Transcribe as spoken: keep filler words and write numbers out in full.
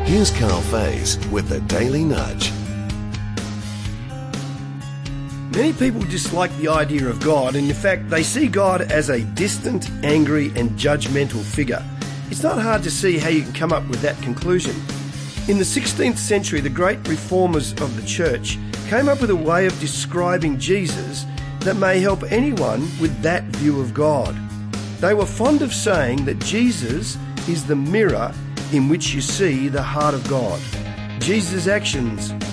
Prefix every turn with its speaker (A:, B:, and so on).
A: Here's Carl Faze with the Daily Nudge.
B: Many people dislike the idea of God, and in fact they see God as a distant, angry and judgmental figure. It's not hard to see how you can come up with that conclusion. In the sixteenth century, the great reformers of the church came up with a way of describing Jesus that may help anyone with that view of God. They were fond of saying that Jesus is the mirror in which you see the heart of God. Jesus' actions